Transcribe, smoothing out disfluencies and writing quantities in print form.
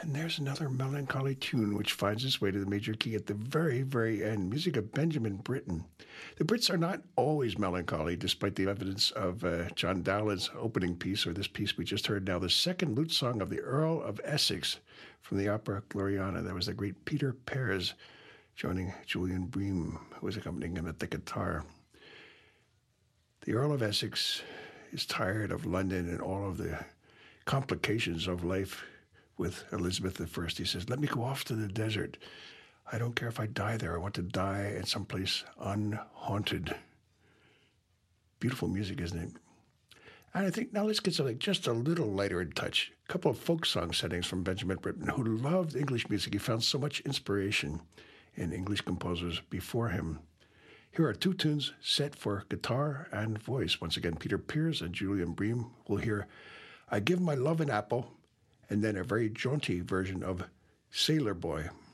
And there's another melancholy tune which finds its way to the major key at the very, very end. Music of Benjamin Britten. The Brits are not always melancholy, despite the evidence of John Dowland's opening piece, or this piece we just heard now, the second lute song of the Earl of Essex from the opera Gloriana. That was the great Peter Pears joining Julian Bream, who was accompanying him at the guitar. The Earl of Essex is tired of London and all of the complications of life with Elizabeth I. He says, let me go off to the desert. I don't care if I die there. I want to die in someplace unhaunted. Beautiful music, isn't it? And I think now let's get something just a little lighter in touch. A couple of folk song settings from Benjamin Britten, who loved English music. He found so much inspiration in English composers before him. Here are two tunes set for guitar and voice. Once again, Peter Pears and Julian Bream. We'll hear I Give My Love an Apple, and then a very jaunty version of Sailor Boy.